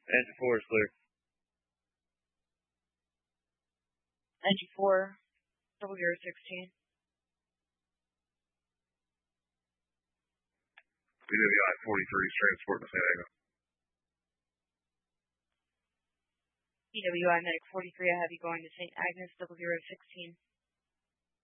Engine 4 is clear. Engine 4, 0016. BWI 43 is transporting to San Diego. BWI Medic 43, I have you going to St. Agnes 0016.